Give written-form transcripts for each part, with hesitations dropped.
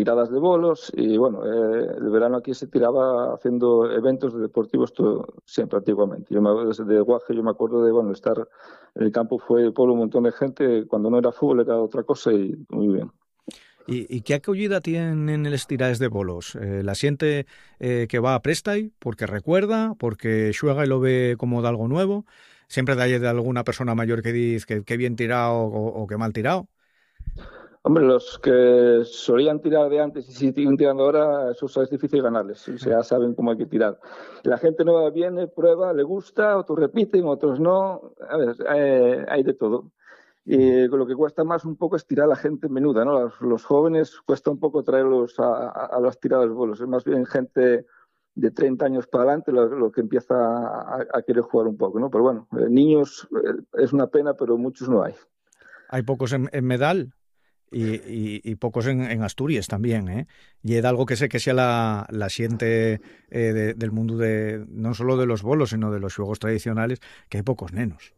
tiradas de bolos y bueno, el verano aquí se tiraba haciendo eventos deportivos siempre antiguamente. Desde Guaje yo me acuerdo de bueno estar en el campo fue por un montón de gente, cuando no era fútbol era otra cosa y muy bien. ¿Y qué acogida tienen el tiraes de bolos? La xente que va a Prestai porque recuerda, porque xuega y lo ve como de algo nuevo? Sempre dalle de alguna persona mayor que diz que bien tirado o que mal tirado? Hombre, los que solían tirar de antes y si siguen tirando ahora, eso es difícil ganarles, ya saben cómo hay que tirar. La gente nueva viene, prueba, le gusta, otros repiten, otros no. A ver, hay de todo. Y lo que cuesta más un poco es tirar a la gente menuda, ¿no? Los jóvenes cuesta un poco traerlos a las tiradas de bolos. Es más bien gente de 30 años para adelante lo que empieza a querer jugar un poco, ¿no? Pero bueno, niños es una pena, pero muchos no hay. Hay pocos en Medal y pocos en Asturias también, ¿eh? Y es algo que sé que sea la xente del mundo de non solo de los bolos, sino de los xuegos tradicionales, que hai pocos nenos.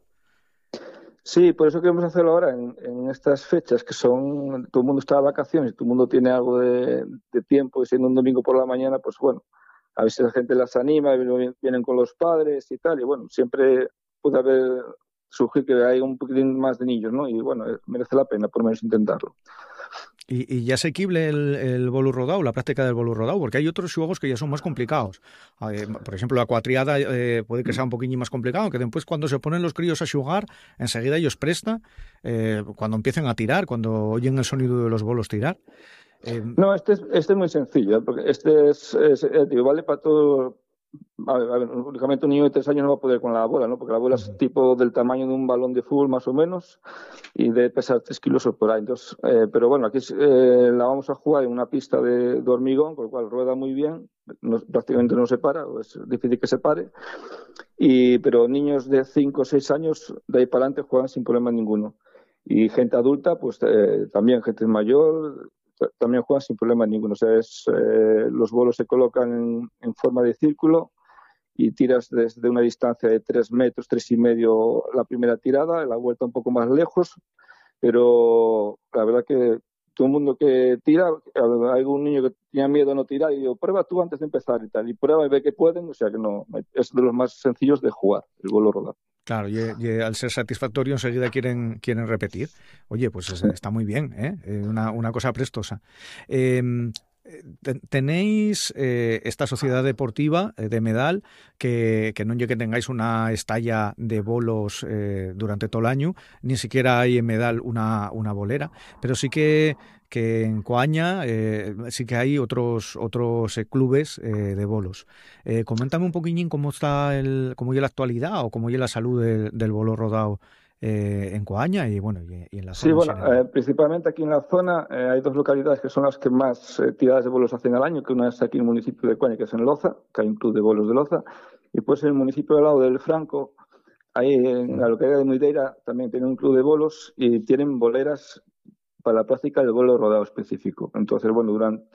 Sí, por eso queremos hacerlo ahora en estas fechas que son, todo el mundo está de vacaciones, todo el mundo tiene algo de tiempo y siendo un domingo por la mañana, pues bueno, a veces la gente las anima, vienen con los padres y tal, y bueno, siempre puede haber, surgir que hay un poquitín más de niños, ¿no? Y bueno, merece la pena por lo menos intentarlo. Y ya asequible el bolu rodado, la práctica del bolu rodado, porque hay otros juegos que ya son más complicados. Por ejemplo, la cuatriada puede que sea un poquillo más complicado, que después cuando se ponen los críos a jugar, enseguida ellos presta, cuando empiecen a tirar, cuando oyen el sonido de los bolos tirar. No, este es muy sencillo, porque digo, vale para todo. A ver, únicamente un niño de 3 años no va a poder con la bola, ¿no? Porque la bola es tipo del tamaño de un balón de fútbol más o menos y debe pesar 3 kilos o por ahí. Entonces, pero bueno, aquí la vamos a jugar en una pista de hormigón, con lo cual rueda muy bien, prácticamente no se para, o es difícil que se pare. Pero niños de 5 o 6 años de ahí para adelante juegan sin problema ninguno. Y gente adulta, pues también gente mayor, también juegan sin problema ninguno. O sea, los bolos se colocan en forma de círculo y tiras desde una distancia de 3 metros, 3,5 la primera tirada, la vuelta un poco más lejos, pero la verdad que todo el mundo que tira, hay algún niño que tenía miedo a no tirar y digo, prueba tú antes de empezar y tal, y prueba y ve que pueden, o sea que no, es de los más sencillos de jugar, el bolo rodado. Claro, y al ser satisfactorio enseguida quieren repetir. Oye, pues está muy bien, ¿eh? Una cosa prestosa. Tenéis esta sociedad deportiva de Medal que non lle que tengáis una estalla de bolos durante todo el año, ni siquiera hay en Medal una bolera, pero sí que en Coaña sí que hay otros clubes de bolos. Coméntame un poquillín cómo está cómo es la actualidad o cómo es la salud del bolo rodado en Coaña y bueno y en la Sí, zona en bueno, general. principalmente aquí en la zona hay dos localidades que son las que más tiradas de bolos hacen al año, que una es aquí en el municipio de Coaña, que es en Loza, que hay un club de bolos de Loza, y pues en el municipio de al lado del Franco, ahí en la localidad de Muideira, también tienen un club de bolos y tienen boleras para la práctica del bolo rodado específico. Entonces, bueno,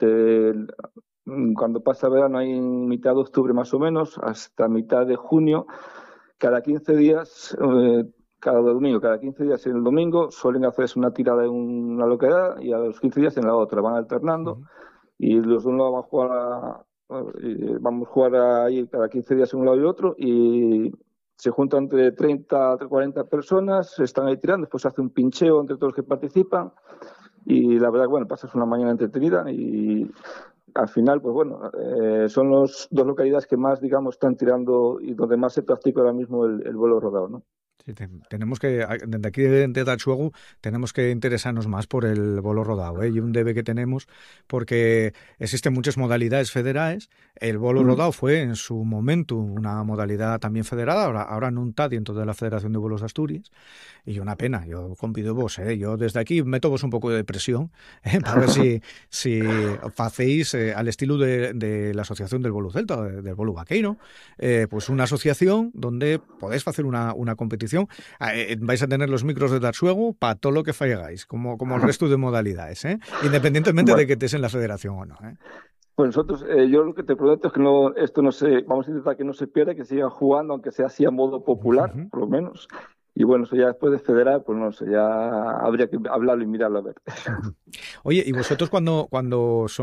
cuando pasa verano, hay en mitad de octubre más o menos, hasta mitad de junio, cada 15 días, cada domingo, cada 15 días en el domingo, suelen hacerse una tirada en una localidad y a los 15 días en la otra, van alternando y los de un lado van a jugar vamos a jugar ahí cada 15 días en un lado y otro y se juntan entre 30 a 40 personas, se están ahí tirando, después se hace un pincheo entre todos los que participan y la verdad, bueno, pasas una mañana entretenida y al final, pues bueno, son las dos localidades que más, digamos, están tirando y donde más se practica ahora mismo el vuelo rodado, ¿no? Sí, tenemos que, desde aquí de Dachuegu, tenemos que interesarnos más por el bolo rodado, ¿eh? Y un debe que tenemos, porque existen muchas modalidades federadas. El bolo rodado fue en su momento una modalidad también federada, ahora no está dentro de la Federación de Bolos de Asturias, y una pena, yo convido vos, yo desde aquí meto vos un poco de presión, para ver si hacéis al estilo de la Asociación del Bolo Celta, del Bolo Vaqueiro, pues una asociación donde podéis hacer una competición. Vais a tener los micros de Darsuego para todo lo que falláis, como el resto de modalidades, independientemente Bueno, de que estés en la federación o no. pues nosotros, yo lo que te prometo es que esto no se, vamos a intentar que no se pierda, que sigan jugando, aunque sea así a modo popular, por lo menos. Y bueno, eso ya después de federal, pues no sé, ya habría que hablarlo y mirarlo a ver. Oye, ¿y vosotros cuando son